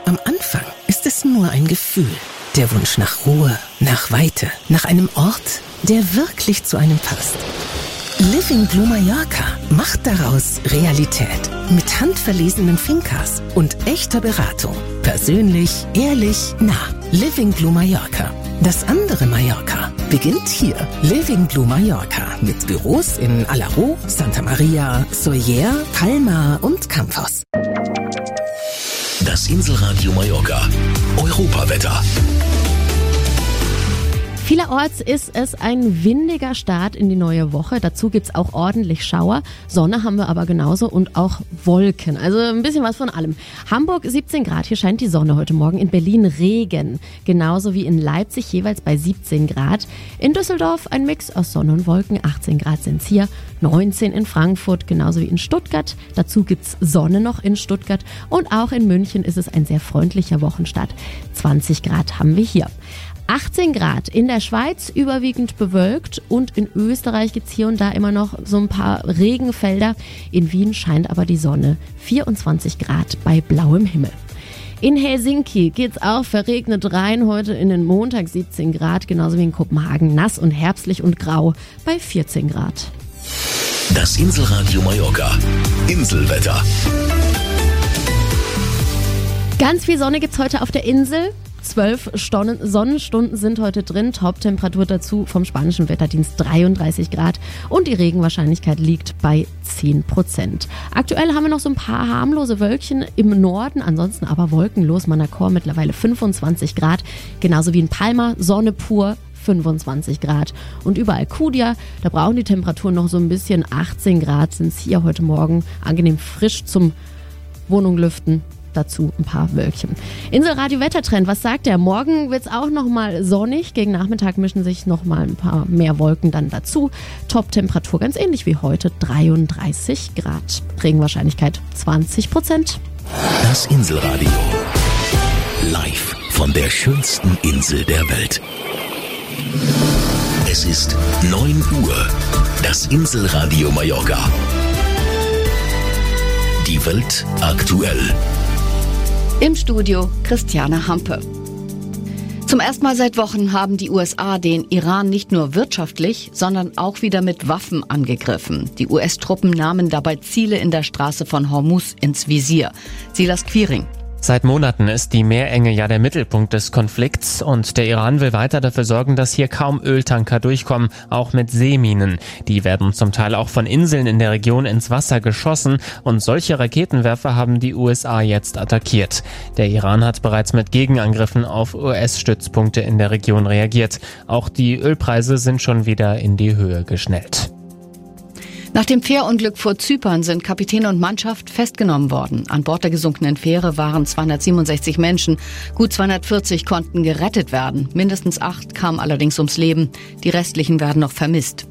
Am Anfang ist es nur ein Gefühl. Der Wunsch nach Ruhe, nach Weite, nach einem Ort, der wirklich zu einem passt. Living Blue Mallorca macht daraus Realität. Mit handverlesenen Fincas und echter Beratung. Persönlich, ehrlich, nah. Living Blue Mallorca. Das andere Mallorca beginnt hier. Living Blue Mallorca mit Büros in Alaró, Santa Maria, Sóller, Palma und Campos. Das Inselradio Mallorca. Europawetter. Vielerorts ist es ein windiger Start in die neue Woche. Dazu gibt's auch ordentlich Schauer. Sonne haben wir aber genauso und auch Wolken. Also ein bisschen was von allem. Hamburg 17 Grad, hier scheint die Sonne heute Morgen. In Berlin Regen, genauso wie in Leipzig jeweils bei 17 Grad. In Düsseldorf ein Mix aus Sonne und Wolken, 18 Grad sind's hier. 19 in Frankfurt, genauso wie in Stuttgart. Dazu gibt's Sonne noch in Stuttgart. Und auch in München ist es ein sehr freundlicher Wochenstart. 20 Grad haben wir hier. 18 Grad in der Schweiz, überwiegend bewölkt, und in Österreich gibt's hier und da immer noch so ein paar Regenfelder. In Wien scheint aber die Sonne, 24 Grad bei blauem Himmel. In Helsinki geht's auch verregnet rein, heute in den Montag 17 Grad, genauso wie in Kopenhagen, nass und herbstlich und grau bei 14 Grad. Das Inselradio Mallorca. Inselwetter. Ganz viel Sonne gibt's heute auf der Insel. 12 Sonnenstunden sind heute drin, Haupttemperatur dazu vom spanischen Wetterdienst 33 Grad und die Regenwahrscheinlichkeit liegt bei 10%. Aktuell haben wir noch so ein paar harmlose Wölkchen im Norden, ansonsten aber wolkenlos. Manacor mittlerweile 25 Grad, genauso wie in Palma, Sonne pur, 25 Grad. Und überall Kudia, da brauchen die Temperaturen noch so ein bisschen, 18 Grad sind es hier heute Morgen, angenehm frisch zum Wohnung lüften. Dazu ein paar Wölkchen. Inselradio Wettertrend, was sagt der? Morgen wird es auch nochmal sonnig. Gegen Nachmittag mischen sich nochmal ein paar mehr Wolken dann dazu. Top-Temperatur ganz ähnlich wie heute, 33 Grad. Regenwahrscheinlichkeit 20%. Das Inselradio. Live von der schönsten Insel der Welt. Es ist 9 Uhr. Das Inselradio Mallorca. Die Welt aktuell. Im Studio Christiane Hampe. Zum ersten Mal seit Wochen haben die USA den Iran nicht nur wirtschaftlich, sondern auch wieder mit Waffen angegriffen. Die US-Truppen nahmen dabei Ziele in der Straße von Hormuz ins Visier. Silas Quiring. Seit Monaten ist die Meerenge ja der Mittelpunkt des Konflikts und der Iran will weiter dafür sorgen, dass hier kaum Öltanker durchkommen, auch mit Seeminen. Die werden zum Teil auch von Inseln in der Region ins Wasser geschossen und solche Raketenwerfer haben die USA jetzt attackiert. Der Iran hat bereits mit Gegenangriffen auf US-Stützpunkte in der Region reagiert. Auch die Ölpreise sind schon wieder in die Höhe geschnellt. Nach dem Fährunglück vor Zypern sind Kapitän und Mannschaft festgenommen worden. An Bord der gesunkenen Fähre waren 267 Menschen. Gut 240 konnten gerettet werden. Mindestens 8 kamen allerdings ums Leben. Die restlichen werden noch vermisst.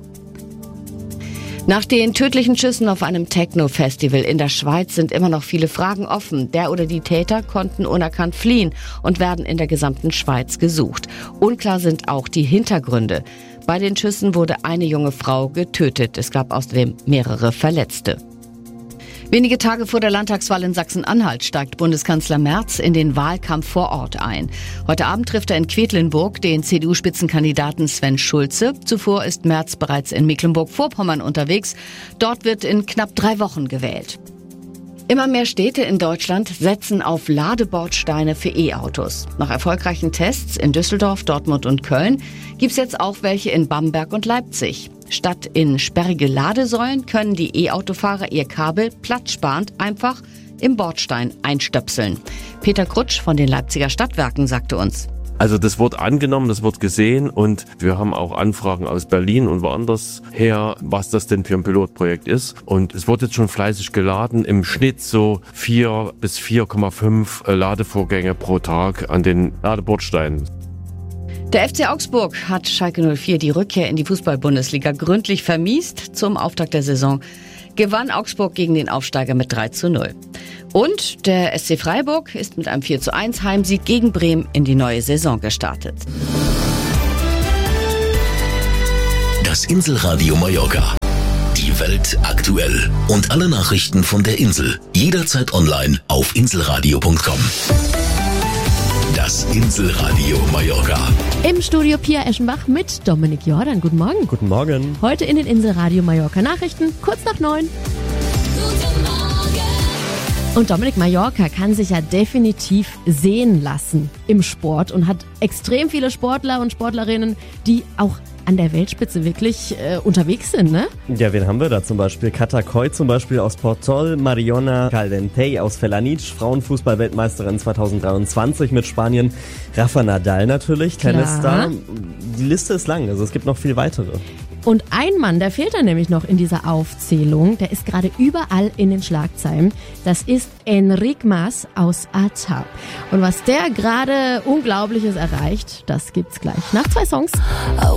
Nach den tödlichen Schüssen auf einem Techno-Festival in der Schweiz sind immer noch viele Fragen offen. Der oder die Täter konnten unerkannt fliehen und werden in der gesamten Schweiz gesucht. Unklar sind auch die Hintergründe. Bei den Schüssen wurde eine junge Frau getötet. Es gab außerdem mehrere Verletzte. Wenige Tage vor der Landtagswahl in Sachsen-Anhalt steigt Bundeskanzler Merz in den Wahlkampf vor Ort ein. Heute Abend trifft er in Quedlinburg den CDU-Spitzenkandidaten Sven Schulze. Zuvor ist Merz bereits in Mecklenburg-Vorpommern unterwegs. Dort wird in knapp 3 Wochen gewählt. Immer mehr Städte in Deutschland setzen auf Ladebordsteine für E-Autos. Nach erfolgreichen Tests in Düsseldorf, Dortmund und Köln gibt's jetzt auch welche in Bamberg und Leipzig. Statt in sperrige Ladesäulen können die E-Autofahrer ihr Kabel platzsparend einfach im Bordstein einstöpseln. Peter Krutsch von den Leipziger Stadtwerken sagte uns: Also das wird angenommen, das wird gesehen und wir haben auch Anfragen aus Berlin und woanders her, was das denn für ein Pilotprojekt ist. Und es wird jetzt schon fleißig geladen, im Schnitt so 4 bis 4,5 Ladevorgänge pro Tag an den Ladebordsteinen. Der FC Augsburg hat Schalke 04 die Rückkehr in die Fußball-Bundesliga gründlich vermiest. Zum Auftakt der Saison gewann Augsburg gegen den Aufsteiger mit 3:0. Und der SC Freiburg ist mit einem 4:1 Heimsieg gegen Bremen in die neue Saison gestartet. Das Inselradio Mallorca. Die Welt aktuell. Und alle Nachrichten von der Insel. Jederzeit online auf inselradio.com. Das Inselradio Mallorca. Im Studio Pia Eschenbach mit Dominik Jordan. Guten Morgen. Guten Morgen. Heute in den Inselradio Mallorca Nachrichten, kurz nach 9. Und Dominik, Mallorca kann sich ja definitiv sehen lassen im Sport und hat extrem viele Sportler und Sportlerinnen, die auch an der Weltspitze wirklich unterwegs sind, ne? Ja, wen haben wir da zum Beispiel? Kata Coy zum Beispiel aus Portol, Mariona Caldentey aus Felanitsch, Frauenfußball-Weltmeisterin 2023 mit Spanien, Rafa Nadal natürlich, Tennisstar. Die Liste ist lang, also es gibt noch viel weitere. Und ein Mann, der fehlt dann nämlich noch in dieser Aufzählung, der ist gerade überall in den Schlagzeilen. Das ist Enric Mas aus ATA. Und was der gerade Unglaubliches erreicht, das gibt's gleich nach 2 Songs.